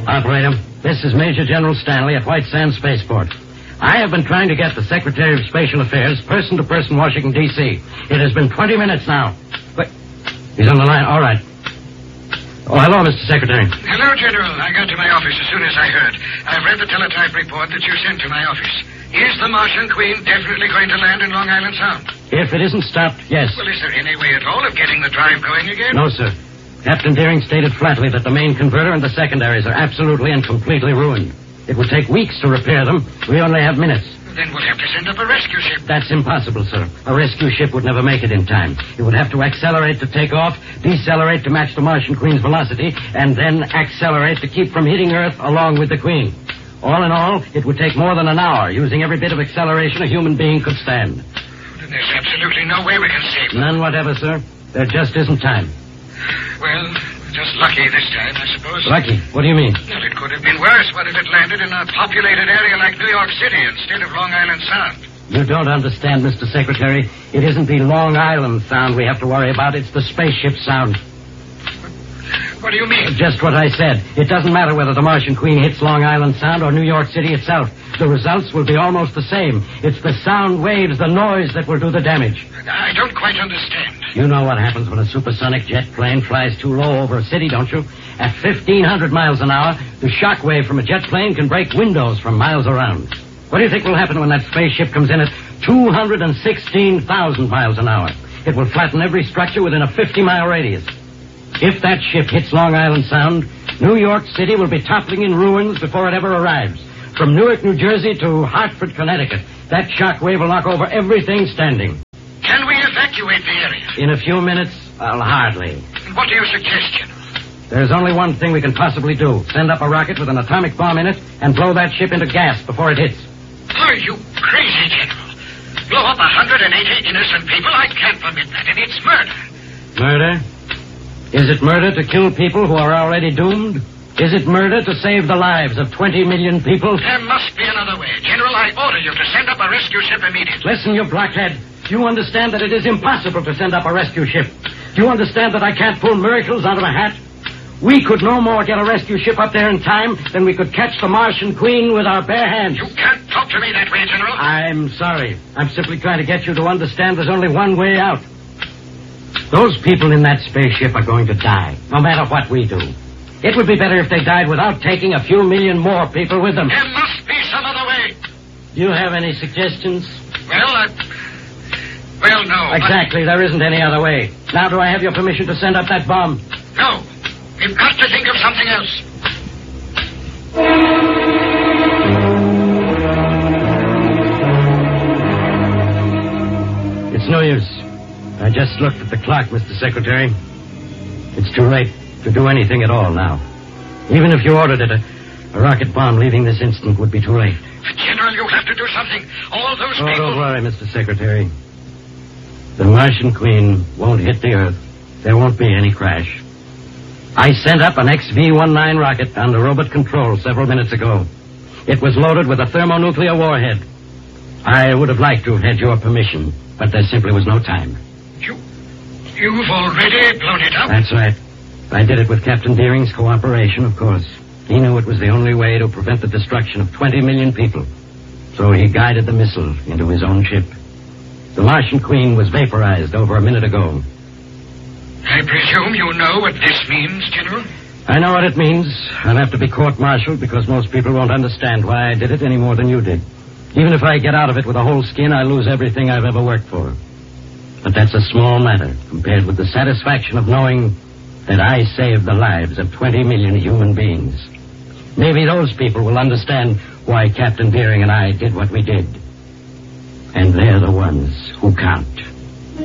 Operator, this is Major General Stanley at White Sands Spaceport. I have been trying to get the Secretary of Spatial Affairs person to person, Washington, D.C. It has been 20 minutes now. Wait, he's on the line. All right. Oh, hello, Mr. Secretary. Hello, General. I got to my office as soon as I heard. I've read the teletype report that you sent to my office. Is the Martian Queen definitely going to land in Long Island Sound? If it isn't stopped, yes. Well, is there any way at all of getting the drive going again? No, sir. Captain Deering stated flatly that the main converter and the secondaries are absolutely and completely ruined. It would take weeks to repair them. We only have minutes. Then we'll have to send up a rescue ship. That's impossible, sir. A rescue ship would never make it in time. It would have to accelerate to take off, decelerate to match the Martian Queen's velocity, and then accelerate to keep from hitting Earth along with the Queen. All in all, it would take more than an hour, using every bit of acceleration a human being could stand. Then there's absolutely no way we can save them. None whatever, sir. There just isn't time. Well, just lucky this time, I suppose. Lucky? What do you mean? Well, it could have been worse. What if it landed in a populated area like New York City instead of Long Island Sound? You don't understand, Mr. Secretary. It isn't the Long Island Sound we have to worry about. It's the spaceship sound. What do you mean? Just what I said. It doesn't matter whether the Martian Queen hits Long Island Sound or New York City itself. The results will be almost the same. It's the sound waves, the noise that will do the damage. I don't quite understand. You know what happens when a supersonic jet plane flies too low over a city, don't you? At 1,500 miles an hour, the shock wave from a jet plane can break windows from miles around. What do you think will happen when that spaceship comes in at 216,000 miles an hour? It will flatten every structure within a 50-mile radius. If that ship hits Long Island Sound, New York City will be toppling in ruins before it ever arrives. From Newark, New Jersey to Hartford, Connecticut, that shock wave will knock over everything standing. Can we evacuate the area? In a few minutes? Well, hardly. What do you suggest, General? There's only one thing we can possibly do. Send up a rocket with an atomic bomb in it and blow that ship into gas before it hits. Are you crazy, General? Blow up 180 innocent people? I can't permit that, and it's murder. Murder? Is it murder to kill people who are already doomed? Is it murder to save the lives of 20 million people? There must be another way. General, I order you to send up a rescue ship immediately. Listen, you blockhead. Do you understand that it is impossible to send up a rescue ship? Do you understand that I can't pull miracles out of a hat? We could no more get a rescue ship up there in time than we could catch the Martian Queen with our bare hands. You can't talk to me that way, General. I'm sorry. I'm simply trying to get you to understand there's only one way out. Those people in that spaceship are going to die, no matter what we do. It would be better if they died without taking a few million more people with them. There must be some other way. Do you have any suggestions? Well, no. Exactly. There isn't any other way. Now, do I have your permission to send up that bomb? No. We've got to think of something else. It's no use. I just looked at the clock, Mr. Secretary. It's too late to do anything at all now. Even if you ordered it, a rocket bomb leaving this instant would be too late. General, you have to do something. All those people... Don't worry, Mr. Secretary. The Martian Queen won't hit the Earth. There won't be any crash. I sent up an XV-19 rocket under robot control several minutes ago. It was loaded with a thermonuclear warhead. I would have liked to have had your permission, but there simply was no time. You've already blown it up? That's right. I did it with Captain Deering's cooperation, of course. He knew it was the only way to prevent the destruction of 20 million people. So he guided the missile into his own ship. The Martian Queen was vaporized over a minute ago. I presume you know what this means, General? I know what it means. I'll have to be court-martialed because most people won't understand why I did it any more than you did. Even if I get out of it with a whole skin, I lose everything I've ever worked for. But that's a small matter compared with the satisfaction of knowing that I saved the lives of 20 million human beings. Maybe those people will understand why Captain Deering and I did what we did. And they're the ones who count.